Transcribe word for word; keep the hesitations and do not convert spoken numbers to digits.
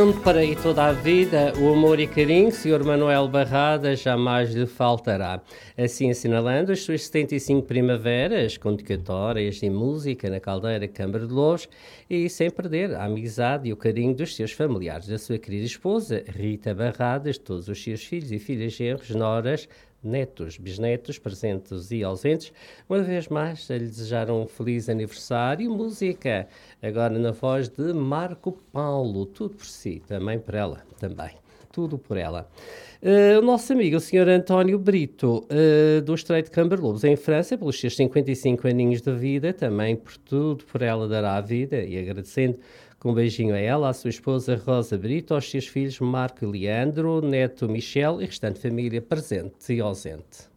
Para aí toda a vida, o amor e carinho, senhor Manuel Barrada, jamais lhe faltará. Assim assinalando as suas setenta e cinco primaveras, com dedicatórias e música na Caldeira Câmara de Louros, e sem perder a amizade e o carinho dos seus familiares, da sua querida esposa, Rita Barradas, de todos os seus filhos e filhas, genros, noras, netos, bisnetos, presentes e ausentes, uma vez mais a lhe desejar um feliz aniversário. Música, agora na voz de Marco Paulo, tudo por si, também por ela, também, tudo por ela. Uh, o nosso amigo, o senhor António Brito, uh, do Estreito de Cambarlobos, em França, pelos seus cinquenta e cinco aninhos de vida, também por tudo por ela dará a vida, e agradecendo com um beijinho a ela, à sua esposa Rosa Brito, aos seus filhos Marco e Leandro, neto Michel e restante família presente e ausente.